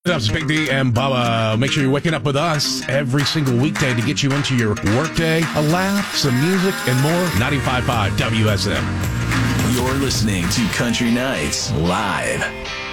What's up, Big D and Bubba? Make sure you're waking up with us every single weekday to get you into your workday, a laugh, some music, and more. 95.5 WSM. You're listening to Country Nights Live.